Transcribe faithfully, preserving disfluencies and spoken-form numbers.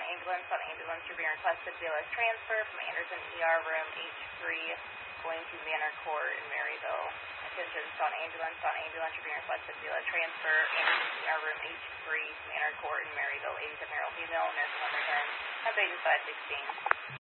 ambulance, on ambulance, you're being requested B L S transfer from Anderson E R room H three going to Manor Court in Maryville. Attention, on ambulance, on ambulance, you're being requested B L S transfer, Anderson E R room H three, Manor Court in Maryville, eighty-seven-year-old female, nursing home return, on pages five sixteen.